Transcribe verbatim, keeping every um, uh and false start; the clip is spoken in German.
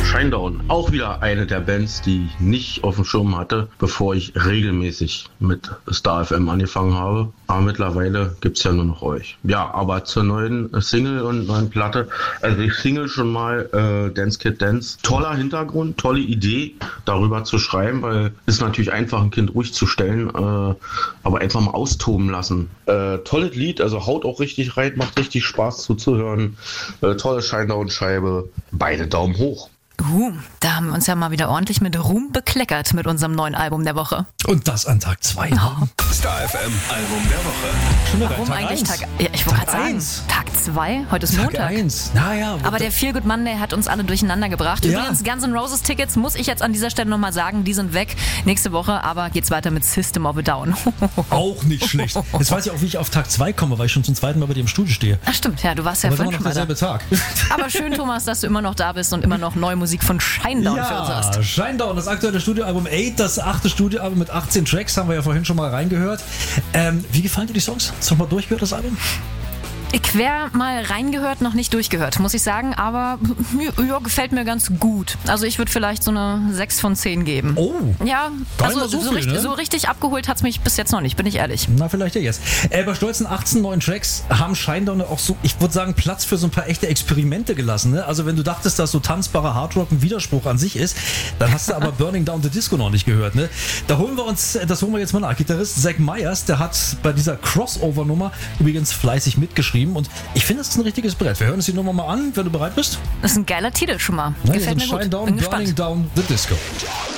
Shinedown, auch wieder eine der Bands, die ich nicht auf dem Schirm hatte, bevor ich regelmäßig mit Star F M angefangen habe. Aber mittlerweile gibt's ja nur noch euch. Ja, aber zur neuen Single und neuen Platte. Also die Single schon mal, äh, Dance Kid Dance. Toller Hintergrund, tolle Idee, darüber zu schreiben, weil es natürlich einfach, ein Kind ruhig zu stellen, äh, aber einfach mal austoben lassen. Äh, tolles Lied, also haut auch richtig rein, macht richtig Spaß zuzuhören. Äh, tolle Shinedown-Scheibe, beide Daumen hoch. Uh, da haben wir uns ja mal wieder ordentlich mit Ruhm bekleckert mit unserem neuen Album der Woche. Und das an Tag zwei. Oh. Star F M Album der Woche. Schon Warum Tag eigentlich eins. Tag... Ja, ich wollte Tag gerade sagen, eins. Tag zwei? Heute ist Tag Montag. eins. Naja. Aber der Feel Good Monday hat uns alle durcheinander gebracht. Ja. Übrigens, Guns N' Roses Tickets, muss ich jetzt an dieser Stelle nochmal sagen, die sind weg nächste Woche, aber geht's weiter mit System of a Down. Auch nicht schlecht. Jetzt weiß ich auch, wie ich auf Tag zwei komme, weil ich schon zum zweiten Mal bei dir im Studio stehe. Ach stimmt, ja, du warst ja Aber vorhin immer noch schon mal da. derselbe Tag. Aber schön, Thomas, dass du immer noch da bist und immer noch neue Musik von Shinedown für uns hast. Ja, Shinedown, das aktuelle Studioalbum acht, das achte Studioalbum mit achtzehn Tracks, haben wir ja vorhin schon mal reingehört. Ähm, wie gefallen dir die Songs? Hast du noch mal durchgehört, das Album? Quer mal reingehört, noch nicht durchgehört, muss ich sagen, aber ja, gefällt mir ganz gut. Also ich würde vielleicht so eine sechs von zehn geben. Oh, ja, gar nicht also mal so so, viel, richtig, ne? so richtig abgeholt hat's mich bis jetzt noch nicht, bin ich ehrlich. Na, vielleicht ja jetzt. Äh, bei stolzen achtzehn neuen Tracks haben Shinedown auch so, ich würde sagen, Platz für so ein paar echte Experimente gelassen. Ne? Also wenn du dachtest, dass so tanzbarer Hardrock ein Widerspruch an sich ist, dann hast du aber Burning Down the Disco noch nicht gehört. Ne? Da holen wir uns, das holen wir jetzt mal nach. Gitarrist Zach Myers, der hat bei dieser Crossover-Nummer übrigens fleißig mitgeschrieben und ich finde, das ist ein richtiges Brett. Wir hören uns die Nummer mal an, wenn du bereit bist. Das ist ein geiler Titel schon mal. Na, Gefällt mir hier sind gut. Shinedown, Bin Burning gespannt. Down the Disco.